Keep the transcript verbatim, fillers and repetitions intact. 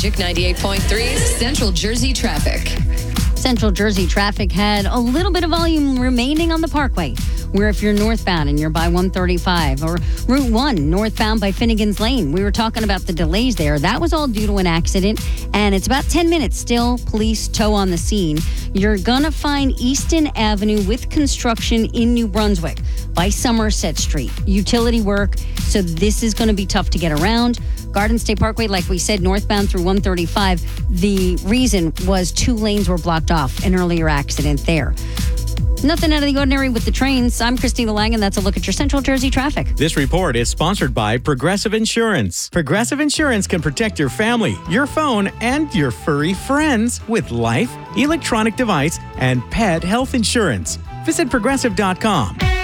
Magic ninety-eight point three, Central Jersey traffic. Central Jersey traffic had a little bit of volume remaining on the Parkway, where if you're northbound and you're by one thirty-five, or Route one northbound by Finnegan's Lane, we were talking about the delays there. That was all due to an accident, and it's about ten minutes still. Police tow on the scene. You're going to find Easton Avenue with construction in New Brunswick by Somerset Street. Utility work, so this is going to be tough to get around. Garden State Parkway, like we said, northbound through one thirty-five. The reason was two lanes were blocked off, an earlier accident there. Nothing out of the ordinary with the trains. I'm Christina Lang, and that's a look at your Central Jersey traffic. This report is sponsored by Progressive Insurance. Progressive Insurance can protect your family, your phone, and your furry friends with life, electronic device, and pet health insurance. Visit progressive dot com.